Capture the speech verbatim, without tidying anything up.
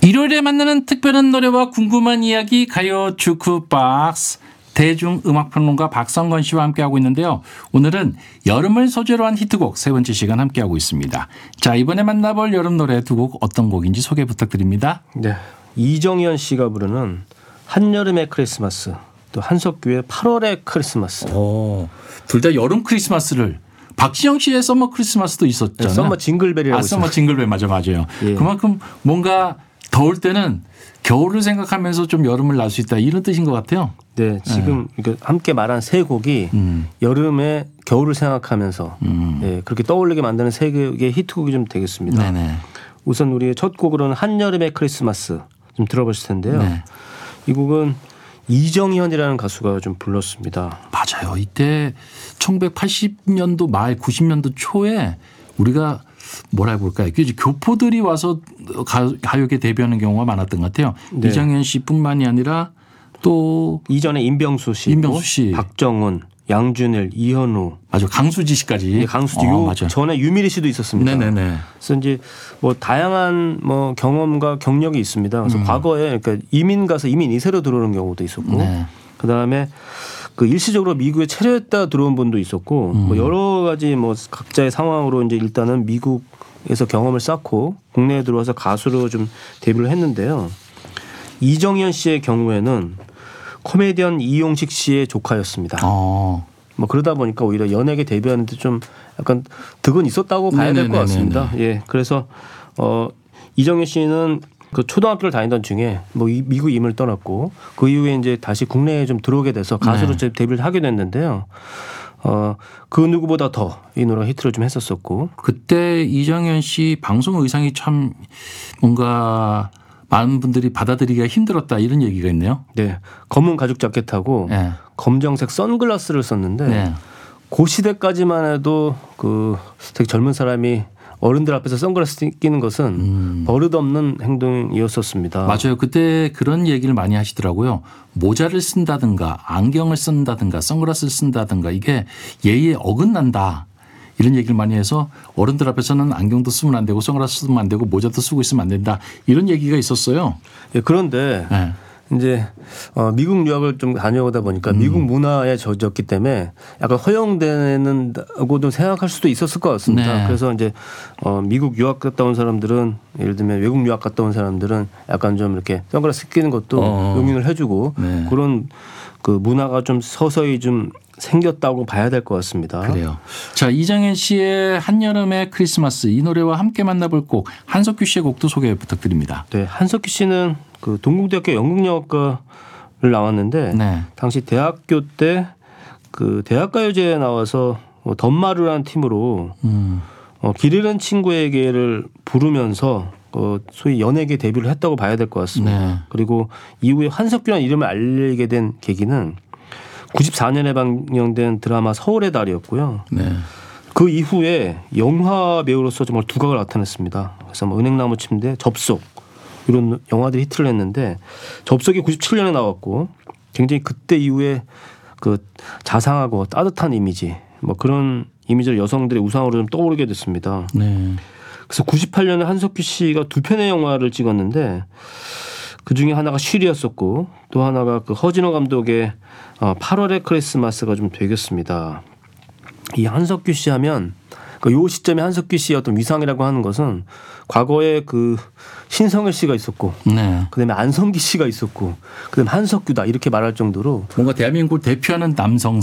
일요일에 만나는 특별한 노래와 궁금한 이야기 가요 주크박스 대중음악평론가 박성건 씨와 함께하고 있는데요. 오늘은 여름을 소재로 한 히트곡 세 번째 시간 함께하고 있습니다. 자, 이번에 만나볼 여름 노래 두 곡 어떤 곡인지 소개 부탁드립니다. 네, 이정현 씨가 부르는 한여름의 크리스마스, 또 한석규의 팔월의 크리스마스. 둘 다 여름 크리스마스를 박지영 씨의 서머 크리스마스도 있었잖아요. 네, 서머 징글벨이라고 아, 서머 징글벨 맞아 맞아요. 예. 그만큼 뭔가 더울 때는 겨울을 생각하면서 좀 여름을 날 수 있다 이런 뜻인 것 같아요. 네, 지금 네. 함께 말한 세 곡이 음. 여름에 겨울을 생각하면서 음. 네, 그렇게 떠올리게 만드는 세 곡의 히트곡이 좀 되겠습니다. 네네. 우선 우리의 첫 곡으로는 한여름의 크리스마스 좀 들어보실 텐데요. 네. 이 곡은 이정현이라는 가수가 좀 불렀습니다. 맞아요. 이때 천구백팔십 년도 말 구십 년도 초에 우리가 뭐라 해볼까요? 교포들이 와서 가요계 데뷔하는 경우가 많았던 것 같아요. 네. 이정현 씨뿐만이 아니라 또 이전에 임병수 씨, 임병수 씨, 박정훈, 양준일, 이현우, 맞아 강수지 씨까지. 네, 강수지. 어, 맞아. 전에 유미리 씨도 있었습니다. 네네네. 그래서 이제 뭐 다양한 뭐 경험과 경력이 있습니다. 그래서 음. 과거에 그러니까 이민 가서 이민 이 세로 들어오는 경우도 있었고, 네. 그 다음에 그 일시적으로 미국에 체류했다 들어온 분도 있었고, 음. 뭐 여러 가지 뭐 각자의 상황으로 이제 일단은 미국에서 경험을 쌓고 국내에 들어와서 가수로 좀 데뷔를 했는데요. 이정현 씨의 경우에는 코미디언 이용식 씨의 조카였습니다. 어. 뭐 그러다 보니까 오히려 연예계 데뷔하는데 좀 약간 득은 있었다고 봐야 될 것 같습니다. 예, 그래서 어 이정현 씨는 그 초등학교를 다니던 중에 뭐 미국 임을 떠났고 그 이후에 이제 다시 국내에 좀 들어오게 돼서 가수로 네. 데뷔를 하게 됐는데요. 어, 그 누구보다 더 이 노래가 히트를 좀 했었었고. 그때 이정현 씨 방송 의상이 참 뭔가 많은 분들이 받아들이기가 힘들었다 이런 얘기가 있네요. 네, 검은 가죽 자켓하고 네. 검정색 선글라스를 썼는데 네. 그 시대까지만 해도 그 되게 젊은 사람이 어른들 앞에서 선글라스 끼는 것은 음. 버릇없는 행동이었었습니다. 맞아요. 그때 그런 얘기를 많이 하시더라고요. 모자를 쓴다든가 안경을 쓴다든가 선글라스를 쓴다든가 이게 예의에 어긋난다. 이런 얘기를 많이 해서 어른들 앞에서는 안경도 쓰면 안 되고 선글라스 쓰면 안 되고 모자도 쓰고 있으면 안 된다. 이런 얘기가 있었어요. 예, 그런데 네. 이제 어, 미국 유학을 좀 다녀오다 보니까 음. 미국 문화에 젖었기 때문에 약간 허용되는다고도 생각할 수도 있었을 것 같습니다. 네. 그래서 이제 어, 미국 유학 갔다 온 사람들은 예를 들면 외국 유학 갔다 온 사람들은 약간 좀 이렇게 선글라스 끼는 것도 어. 용인을 해주고 네. 그런 그 문화가 좀 서서히 좀 생겼다고 봐야 될 것 같습니다. 그래요. 자, 이정현 씨의 한여름의 크리스마스 이 노래와 함께 만나볼 곡 한석규 씨의 곡도 소개 부탁드립니다. 네, 한석규 씨는 그 동국대학교 연극영화과를 나왔는데 네. 당시 대학교 때 그 대학가요제에 나와서 뭐 덤마루라는 팀으로 음. 어, 길 잃은 친구에게를 부르면서 어, 소위 연예계 데뷔를 했다고 봐야 될 것 같습니다. 네. 그리고 이후에 한석규라는 이름을 알리게 된 계기는 구십사 년에 방영된 드라마 서울의 달이었고요. 네. 그 이후에 영화 배우로서 정말 두각을 나타냈습니다. 그래서 뭐 은행나무 침대, 접속 이런 영화들이 히트를 했는데 접속이 구십칠 년에 나왔고 굉장히 그때 이후에 그 자상하고 따뜻한 이미지 뭐 그런 이미지를 여성들의 우상으로 좀 떠오르게 됐습니다. 네. 그래서 구십팔 년에 한석규 씨가 두 편의 영화를 찍었는데 그 중에 하나가 쉬리였었고 또 하나가 그 허진호 감독의 팔월의 크리스마스가 좀 되겠습니다. 이 한석규 씨 하면 그 요 시점에 한석규 씨의 어떤 위상이라고 하는 것은 과거에 그 신성일 씨가 있었고 네. 그다음에 안성기 씨가 있었고 그다음에 한석규다 이렇게 말할 정도로 뭔가 대한민국을 대표하는 남성